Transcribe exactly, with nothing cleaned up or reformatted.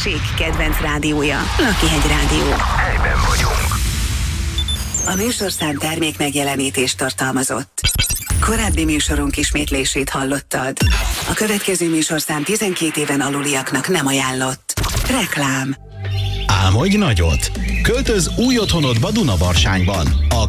község kedvenc rádiója. Lakihegy Rádió. Helyben vagyunk. A műsorszám termék megjelenítést tartalmazott. Korábbi műsorunk ismétlését hallottad. A következő műsorszám tizenkét éven aluliaknak nem ajánlott. Reklám. Álmodj nagyot! Költöz új otthonodba Dunavarsányban. A